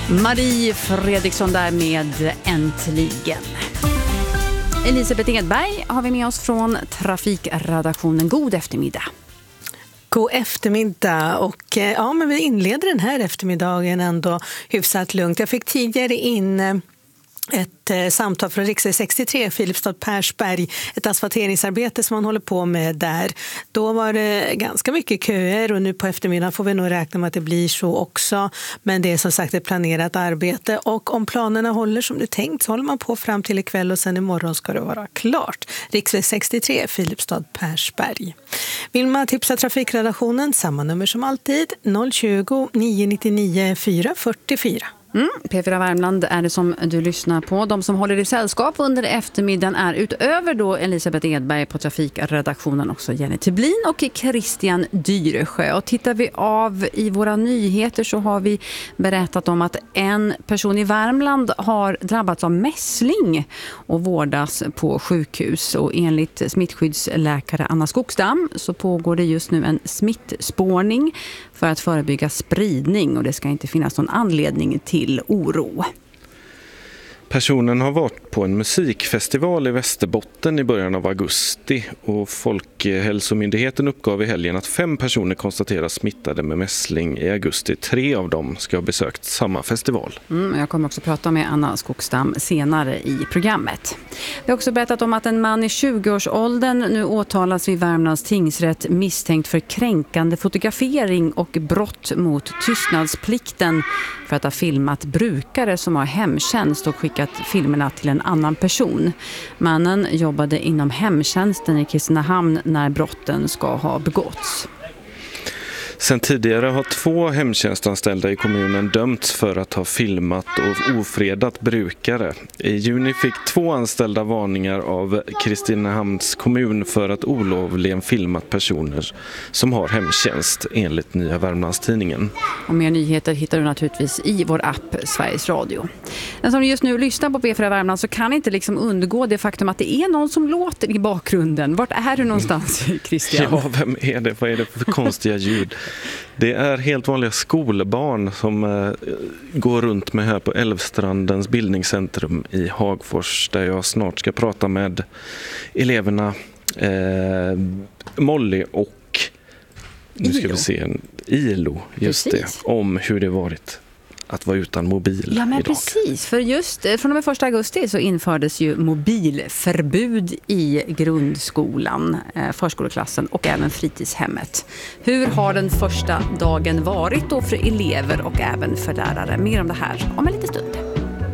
Marie Fredriksson där med Äntligen. Elisabeth Edberg har vi med oss från trafikredaktionen. God eftermiddag. God eftermiddag och men vi inleder den här eftermiddagen ändå hyfsat lugnt. Jag fick tidigare in ett samtal från riksväg 63, Filipstad-Persberg, ett asfalteringsarbete som man håller på med där. Då var det ganska mycket köer och nu på eftermiddagen får vi nog räkna med att det blir så också. Men det är som sagt ett planerat arbete och om planerna håller som det tänkt så håller man på fram till ikväll och sen imorgon ska det vara klart. Riksväg 63, Filipstad-Persberg. Vill man tipsa trafikredaktionen, samma nummer som alltid, 020 999 444. P4 Värmland är det som du lyssnar på. De som håller i sällskap under eftermiddagen är utöver då Elisabeth Edberg på trafikredaktionen också Jenny Tublin och Christian Dyresjö. Och tittar vi av i våra nyheter så har vi berättat om att en person i Värmland har drabbats av mässling och vårdas på sjukhus. Och enligt smittskyddsläkare Anna Skogsdam så pågår det just nu en smittspårning för att förebygga spridning och det ska inte finnas någon anledning till oro. Personen har varit på en musikfestival i Västerbotten i början av augusti och Folkhälsomyndigheten uppgav i helgen att 5 personer konstateras smittade med mässling i augusti. 3 av dem ska ha besökt samma festival. Jag kommer också prata med Anna Skogsdam senare i programmet. Vi har också berättat om att en man i 20-årsåldern nu åtalas vid Värmlands tingsrätt misstänkt för kränkande fotografering och brott mot tystnadsplikten för att ha filmat brukare som har hemtjänst och skickat filmerna till en annan person. Mannen jobbade inom hemtjänsten i Kristinehamn när brotten ska ha begåtts. Sen tidigare har 2 hemtjänstanställda i kommunen dömts för att ha filmat och ofredat brukare. I juni fick 2 anställda varningar av Kristinehamns kommun för att olovligen filmat personer som har hemtjänst enligt Nya Värmlandstidningen. Och mer nyheter hittar du naturligtvis i vår app Sveriges Radio. Den som just nu lyssnar på P4 Värmland så kan inte liksom undgå det faktum att det är någon som låter i bakgrunden. Vart är du någonstans, Christian? Ja, vem är det? Vad är det för konstiga ljud? Det är helt vanliga skolbarn som går runt med här på Älvstrandens bildningscentrum i Hagfors där jag snart ska prata med eleverna Molly och nu ska vi se ILO just det, om hur det varit att vara utan mobil Ja, men idag. Precis, för just från och med 1 augusti så infördes ju mobilförbud i grundskolan, förskoleklassen och även fritidshemmet. Hur har den första dagen varit då för elever och även för lärare? Mer om det här om en liten stund.